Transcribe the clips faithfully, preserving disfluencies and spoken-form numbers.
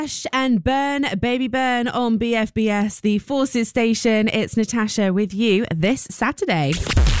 Ash and Burn, Baby Burn on B F B S, the Forces station. It's Natasha with you this Saturday.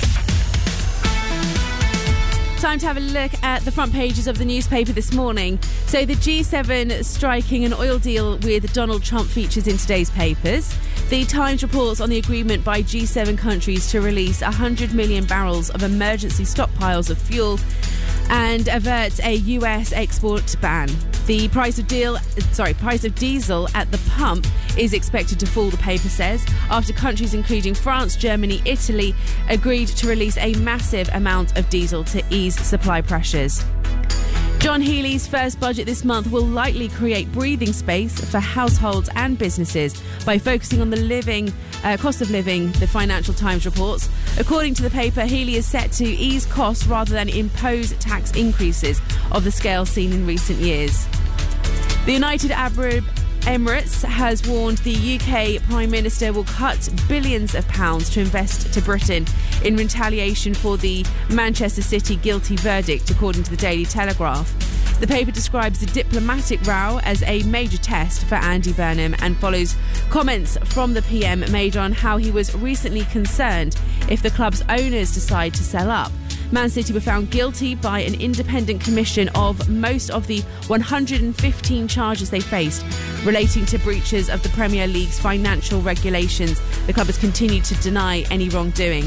Time to have a look at the front pages of the newspaper this morning. So the G seven striking an oil deal with Donald Trump features in today's papers. The Times reports on the agreement by G seven countries to release one hundred million barrels of emergency stockpiles of fuel and averts a U S export ban. The price of deal, sorry, price of diesel at the pump is expected to fall, the paper says, after countries including France, Germany, Italy agreed to release a massive amount of diesel to ease supply pressures. John Healey's first budget this month will likely create breathing space for households and businesses by focusing on the living uh, cost of living, the Financial Times reports. According to the paper, Healey is set to ease costs rather than impose tax increases of the scale seen in recent years. The United Arab Emirates has warned the U K Prime Minister will cut billions of pounds to invest to Britain in retaliation for the Manchester City guilty verdict, according to the Daily Telegraph. The paper describes the diplomatic row as a major test for Andy Burnham and follows comments from the P M made on how he was recently concerned if the club's owners decide to sell up. Man City were found guilty by an independent commission of most of the one hundred fifteen charges they faced relating to breaches of the Premier League's financial regulations. The club has continued to deny any wrongdoing.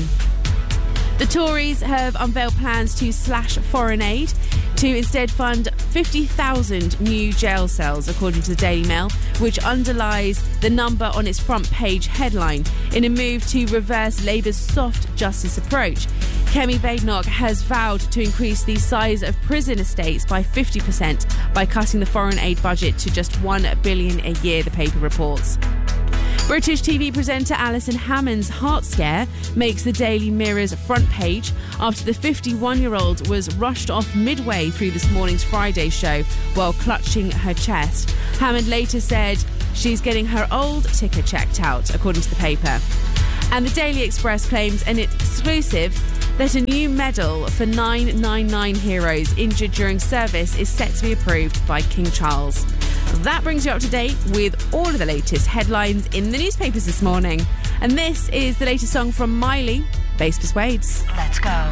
The Tories have unveiled plans to slash foreign aid to instead fund fifty thousand new jail cells, according to the Daily Mail, which underlies the number on its front page headline in a move to reverse Labour's soft justice approach. Kemi Badenoch has vowed to increase the size of prison estates by fifty percent by cutting the foreign aid budget to just one billion dollars a year, the paper reports. British T V presenter Alison Hammond's heart scare makes the Daily Mirror's front page after the fifty-one-year-old was rushed off midway through this morning's Friday show while clutching her chest. Hammond later said she's getting her old ticker checked out, according to the paper. And the Daily Express claims an exclusive that a new medal for nine nine nine heroes injured during service is set to be approved by King Charles. That brings you up to date with all of the latest headlines in the newspapers this morning. And this is the latest song from Miley, Bass Persuades. Let's go.